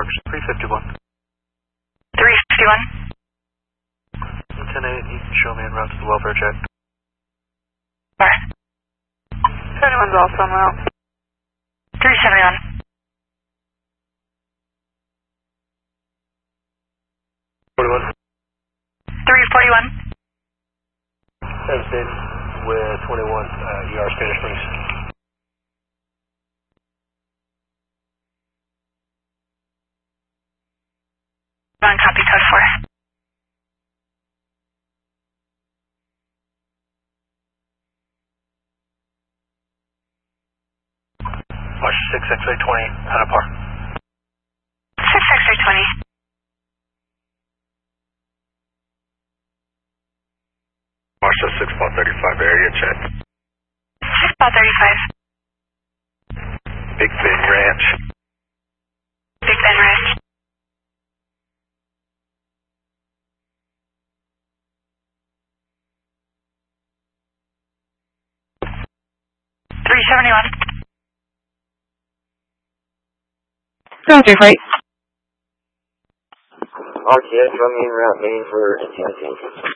Parks 351. 351. 10-8, you can show me en route to the welfare check. Alright. 21's also on route. 371. 41. 341. 10-8 with 21, ER Spanish Springs. On copy code 4. Watch 6 X-ray 20, out of par. 6 X-ray 20. Watch 6 ball 35, area check. 6 ball 35. Big Bend Ranch. Big Bend Ranch. $371. Sounds your flight. RTX, run me en route main for Tennessee.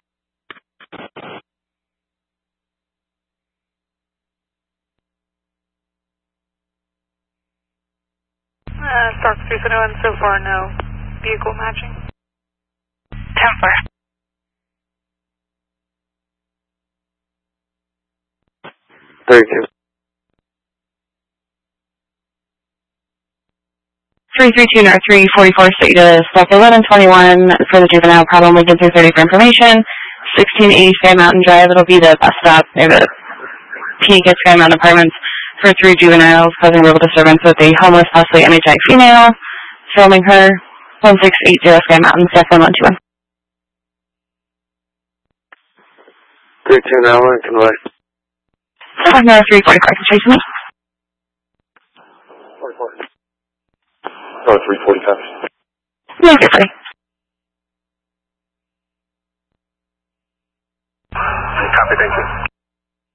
Stark 371, so far no vehicle matching. 10-4. $332 North 344 State to Stock 1121 for the juvenile, probably get through 30 for information. 1680 Sky Mountain Drive, it'll be the bus stop near the peak at Sky Mountain Apartments for 3 juveniles causing verbal disturbance with a homeless, possibly MHI female, filming her. 1680 Sky Mountain, Stock 1121. 32 now, convoy. Stock North 345, chasing me. 44. Oh, 345. Yeah, you're free.